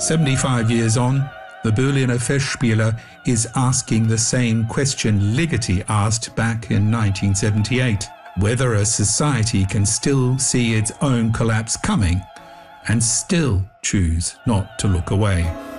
75 years on, the Berliner Festspiele is asking the same question Ligeti asked back in 1978, whether a society can still see its own collapse coming and still choose not to look away.